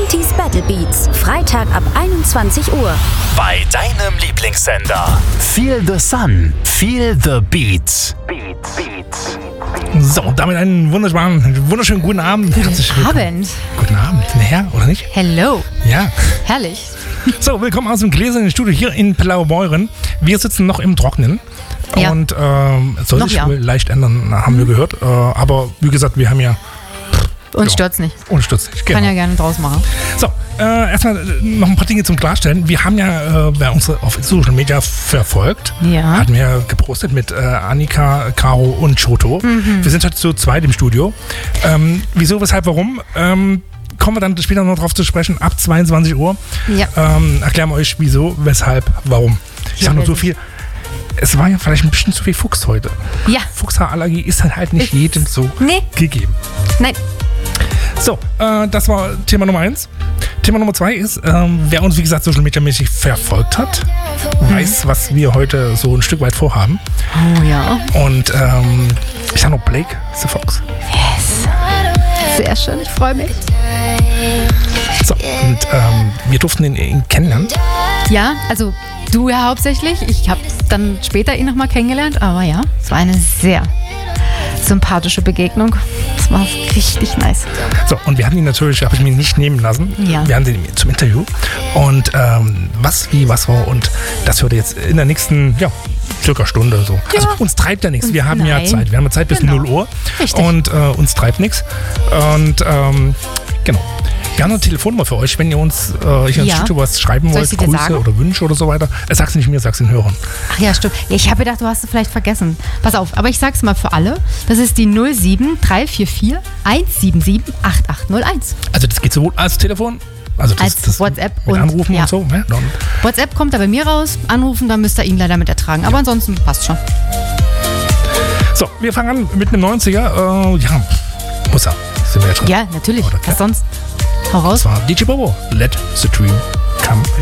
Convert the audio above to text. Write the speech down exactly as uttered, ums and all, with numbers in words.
neunziger Battle Beats. Freitag ab einundzwanzig Uhr. Bei deinem Lieblingssender. Feel the Sun. Feel the Beats. Beats. Beats. So, damit einen wunderschönen, wunderschönen guten Abend. Herzlich Guten willkommen. Abend. Guten Abend. Herr, oder nicht? Hello. Ja. Herrlich. So, willkommen aus dem gläsernen Studio hier in Blaubeuren. Wir sitzen noch im Trocknen. Ja. Und ähm, es soll Noch sich ja. wohl leicht ändern, haben wir gehört. Äh, aber wie gesagt, wir haben ja... Uns Ja. stört's nicht. Uns stürzt nicht. Genau. Kann ja gerne draus machen. So, äh, erstmal äh, noch ein paar Dinge zum Klarstellen. Wir haben ja, äh, wer uns auf Social Media verfolgt, Ja. hatten wir gepostet mit äh, Annika, Caro und Choto. Mhm. Wir sind heute zu zweit im Studio. Ähm, wieso, weshalb, warum? Ähm, kommen wir dann später noch drauf zu sprechen, ab zweiundzwanzig Uhr. Ja. Ähm, erklären wir euch, wieso, weshalb, warum. Ich Ja, sag nur so wer viel. Es war ja vielleicht ein bisschen zu viel Fuchs heute. Ja. Fuchshaarallergie ist halt, halt nicht Ist- jedem so Nee. gegeben. Nein. So, äh, das war Thema Nummer eins. Thema Nummer zwei ist, ähm, wer uns, wie gesagt, Social Media mäßig verfolgt hat, weiß, was wir heute so ein Stück weit vorhaben. Oh ja. Und ähm, ich sag noch Blake the Fox. Sehr schön, ich freue mich. So, und ähm, wir durften ihn, ihn kennenlernen. Ja, also du ja hauptsächlich. Ich habe dann später ihn nochmal kennengelernt. Aber ja, es war eine sehr sympathische Begegnung. Es war richtig nice. So, und wir hatten ihn natürlich, habe ich mir nicht nehmen lassen. Ja. Wir haben ihn zum Interview. Und ähm, was, wie, was war. Und das hört ihr jetzt in der nächsten, ja, circa Stunde so. Ja. Also uns treibt ja nichts. Wir haben ja Nein. Zeit. Wir haben ja Zeit bis Genau. null Uhr. Richtig. Und äh, uns treibt nichts. Und ähm, genau. Wir haben eine Telefonnummer für euch, wenn ihr uns äh, hier ins Ja. Studio was schreiben Soll wollt, ich sie dir Grüße sagen? oder Wünsche oder so weiter. Äh, sag's nicht mir, sag's den Hörern. Ach ja, stimmt. Ja, ich habe gedacht, du hast es vielleicht vergessen. Pass auf, aber ich sag's mal für alle. Das ist die null sieben drei vier vier eins sieben sieben acht acht null eins. Also das geht sowohl als Telefon, also das, Als das WhatsApp mit und- Anrufen ja. und so. Ne? Und WhatsApp kommt da bei mir raus. Anrufen, dann müsst ihr ihn leider mit ertragen. Aber ansonsten passt schon. so, wir fangen an mit einem neunziger. Äh, ja, muss er. Sind wir jetzt schon. Ja, natürlich. Oder, Was sonst? Hau raus. Das war D J Bobo. Let the Dream Come